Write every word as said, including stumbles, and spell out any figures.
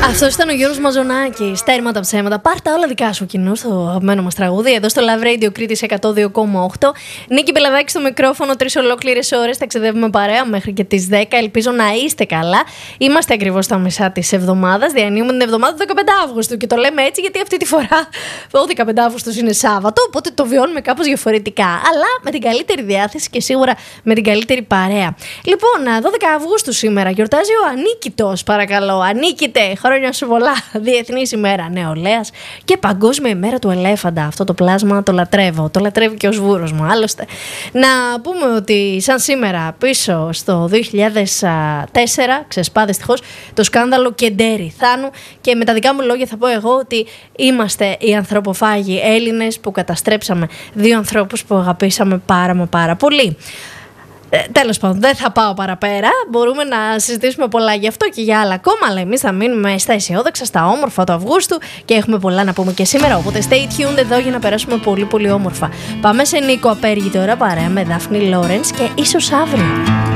Αυτό ήταν ο Γιώργος Μαζονάκης. Τέρματα ψέματα. Πάρτα όλα δικά σου, κοινού, στο αγαπημένο μας τραγούδι. Εδώ στο Love Radio Κρήτης εκατό δύο κόμμα οκτώ. Νίκη Μπελαδάκη στο μικρόφωνο. Τρεις ολόκληρες ώρες ταξιδεύουμε παρέα μέχρι και τις δέκα. Ελπίζω να είστε καλά. Είμαστε ακριβώς στα μισά της εβδομάδας. Διανύουμε την εβδομάδα του δεκαπέντε Αυγούστου. Και το λέμε έτσι γιατί αυτή τη φορά ο δεκαπέντε Αυγούστου είναι Σάββατο. Οπότε το βιώνουμε κάπως διαφορετικά. Αλλά με την καλύτερη διάθεση και σίγουρα με την καλύτερη παρέα. Λοιπόν, δώδεκα Αυγούστου σήμερα γιορτάζει ο Ανίκητος. Παρακαλώ, Ανίκητε. Χρόνια σου πολλά. Διεθνής ημέρα νεολαίας και Παγκόσμια ημέρα του ελέφαντα. Αυτό το πλάσμα το λατρεύω. Το λατρεύει και ο σβούρος μου. Άλλωστε, να πούμε ότι σαν σήμερα πίσω στο δύο χιλιάδες τέσσερα ξεσπά δυστυχώς το σκάνδαλο Κεντέρι Θάνου. Και με τα δικά μου λόγια θα πω εγώ ότι είμαστε οι ανθρωποφάγοι Έλληνες που καταστρέψαμε δύο ανθρώπους που αγαπήσαμε πάρα μα πάρα πολύ. Ε, τέλος πάντων, δεν θα πάω παραπέρα. Μπορούμε να συζητήσουμε πολλά γι' αυτό και για άλλα ακόμα. Αλλά εμείς θα μείνουμε στα αισιόδοξα, στα όμορφα του Αυγούστου και έχουμε πολλά να πούμε και σήμερα. Οπότε stay tuned εδώ για να περάσουμε πολύ πολύ όμορφα. Πάμε σε Νίκο Απέργη τώρα παρέα με Δάφνη Λόρενς και ίσως αύριο.